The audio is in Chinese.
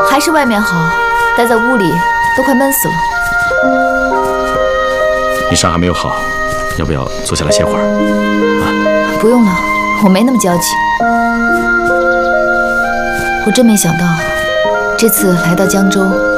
还是外面好，待在屋里都快闷死了。 你伤还没有好，要不要坐下来歇会儿？啊？ 不用了，我没那么焦急。我真没想到，这次来到江州。